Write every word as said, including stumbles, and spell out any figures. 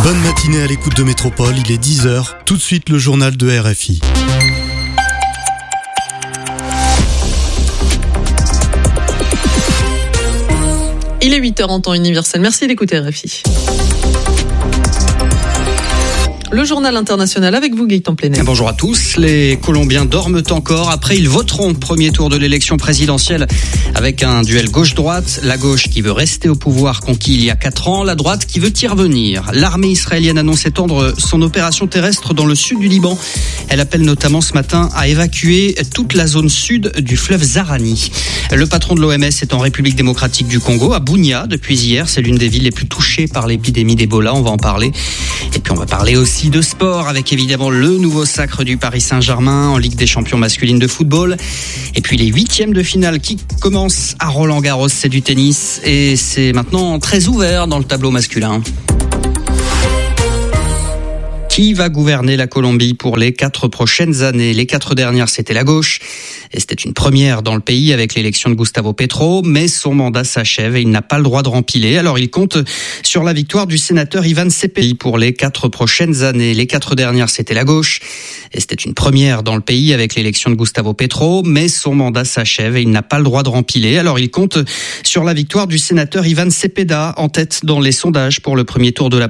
Bonne matinée à l'écoute de Métropole, il est dix heures. Tout de suite, le journal de R F I. Il est huit heures en temps universel. Merci d'écouter R F I. Le journal international avec vous, Gaëtan Plenel. Bonjour à tous. Les Colombiens dorment encore. Après, ils voteront premier tour de l'élection présidentielle avec un duel gauche-droite. La gauche qui veut rester au pouvoir conquis il y a quatre ans. La droite qui veut y revenir. L'armée israélienne annonce étendre son opération terrestre dans le sud du Liban. Elle appelle notamment ce matin à évacuer toute la zone sud du fleuve Zahrani. Le patron de l'O M S est en République démocratique du Congo, à Bunia, depuis hier. C'est l'une des villes les plus touchées par l'épidémie d'Ebola. On va en parler. Et puis on va parler aussi de sport avec évidemment le nouveau sacre du Paris Saint-Germain en Ligue des champions masculines de football. Et puis les huitièmes de finale qui commencent à Roland-Garros, c'est du tennis et c'est maintenant très ouvert dans le tableau masculin. Qui va gouverner la Colombie pour les quatre prochaines années? Les quatre dernières, c'était la gauche. Et c'était une première dans le pays avec l'élection de Gustavo Petro. Mais son mandat s'achève et il n'a pas le droit de rempiler. Alors il compte sur la victoire du sénateur Ivan Cepeda pour les quatre prochaines années. Les quatre dernières, c'était la gauche. Et c'était une première dans le pays avec l'élection de Gustavo Petro. Mais son mandat s'achève et il n'a pas le droit de rempiler. Alors il compte sur la victoire du sénateur Ivan Cepeda en tête dans les sondages pour le premier tour de la